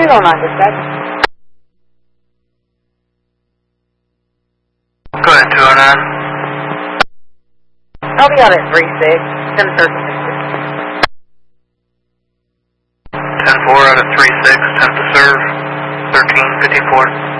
209, dispatch. Go ahead, 209. I'll be out at 3-6, 10-30. 10-4 out at 3-6, 10 to serve, 1354.